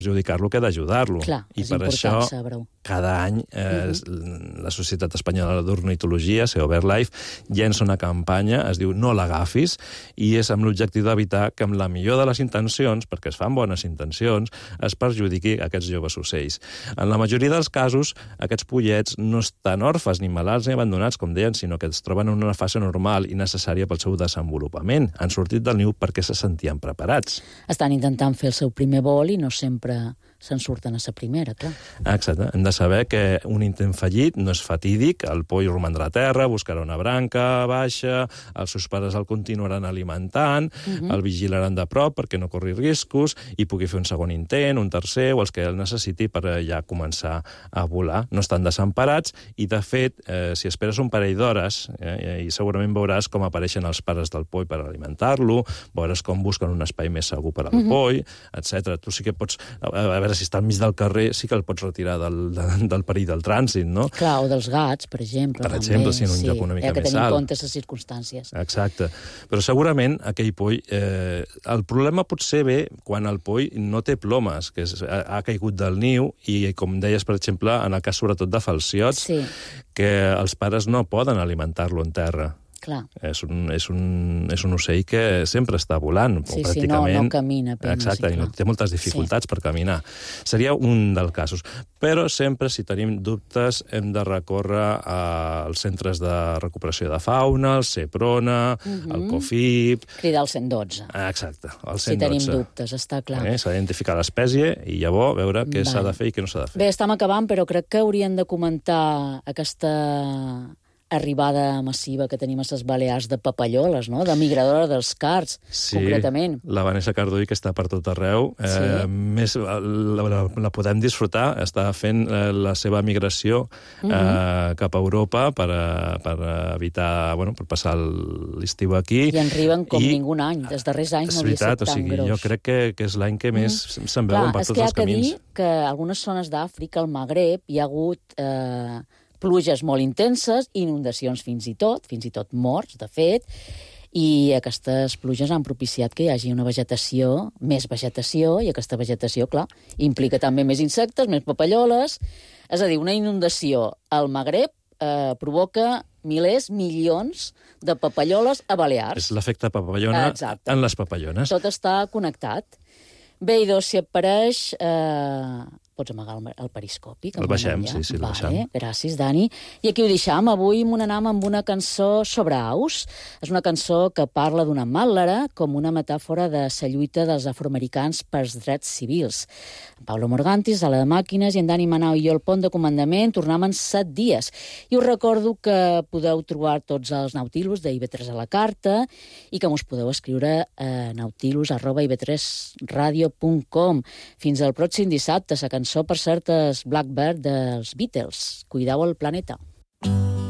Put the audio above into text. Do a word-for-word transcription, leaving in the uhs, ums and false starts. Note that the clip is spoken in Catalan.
perjudicar-lo que d'ajudar-lo. Clar, I és per important això, saber-ho. cada any eh, Mhm. la Societat Espanyola d'Ornitologia, SeoBirdLife, llença una campanya, es diu No l'agafis, i és amb l'objectiu d'evitar que amb la millor de les intencions, perquè es fan bones intencions, es perjudiqui aquests joves ocells. En la majoria dels casos, aquests pollets no estan orfes ni malalts ni abandonats, com deien, sinó que es troben en una fase normal i necessària pel seu desenvolupament. Han sortit del niu perquè se sentien preparats. Estan intentant fer el seu primer vol i no sempre se'n surten a la primera, clar. Exacte. Hem de saber que un intent fallit no és fatídic, el poll romandrà a terra, buscarà una branca baixa, els seus pares el continuaran alimentant, Mhm. el vigilaran de prop perquè no corri riscos i pugui fer un segon intent, un tercer, o els que el necessiti per ja començar a volar. No estan desemparats i, de fet, eh, si esperes un parell d'hores, eh, i segurament veuràs com apareixen els pares del poll per alimentar-lo, veuràs com busquen un espai més segur per al Mhm. poll, etcètera. Tu sí que pots... A, a veure, si està al mig del carrer, sí que el pots retirar del, de, del perill del trànsit, no? Clar, o dels gats, per exemple. Per exemple, també, si en un sí. lloc una mica Hi ha que més tenir en alt. compte les circumstàncies. Exacte. Però segurament aquell poll... Eh, el problema pot ser bé quan el poll no té plomes, que és, ha, ha caigut del niu, i com deies, per exemple, en el cas sobretot de falciots, Sí, que els pares no poden alimentar-lo en terra. clar. És un, és, un, és un ocell que sempre està volant, Sí, o sí, pràcticament... no, no camina. Però Exacte, sí, i no clar. té moltes dificultats sí. per caminar. Seria un dels casos. Però sempre, si tenim dubtes, hem de recórrer als centres de recuperació de fauna, el CEPRONA, Mhm. el COFIP... Cridar al cent dotze. Exacte, el Si cent dotze. tenim dubtes, està clar. Eh? S'ha d'identificar l'espècie i llavors veure què s'ha Vale. de fer i què no s'ha de fer. Bé, estem acabant, però crec que hauríem de comentar aquesta arribada massiva que tenim a les Balears de papalloles, no? De migradora dels cards, Sí, concretament. la Vanessa Cardoll, que està per tot arreu, eh, Sí. més, la, la, la podem disfrutar, està fent eh, la seva migració eh, Mhm. cap a Europa per, a, per evitar, bueno, per passar l'estiu aquí. I en riuen com I- ningú any. Els darrers anys És no havia veritat, estat o tan sigui, gros. jo crec que, que és l'any que més mm. se'n veuen Clar, per és tots que hi ha els que camins. dir que a algunes zones d'Àfrica, al Magreb, hi ha hagut eh, pluges molt intenses, inundacions fins i tot, fins i tot morts, de fet, i aquestes pluges han propiciat que hi hagi una vegetació, més vegetació, i aquesta vegetació, clar, implica també més insectes, més papalloles. És a dir, una inundació al Magreb eh, provoca milers, milions de papalloles a Balears. És l'efecte papallona Exacte. en les papallones. Tot està connectat. Bé, idò, si et pareix, eh, pots amagar el, el periscopi. Que El m'ho baixem, anem ja. sí, sí, el vale, baixem. Gràcies, Dani. I aquí ho deixam. Avui m'ho anam amb una cançó sobre aus. És una cançó que parla d'una màtlera com una metàfora de la lluita dels afroamericans pels drets civils. En Pablo Morgantis, a la de màquines, i en Dani Manau i jo al pont de comandament tornam en set dies. I us recordo que podeu trobar tots els Nautilus de I V tres a la carta i que mos podeu escriure a nautilus arroba i v tres radio punt com. Fins al pròxim dissabte. La cançó, per cert, és Blackbird dels Beatles. Cuidau el planeta.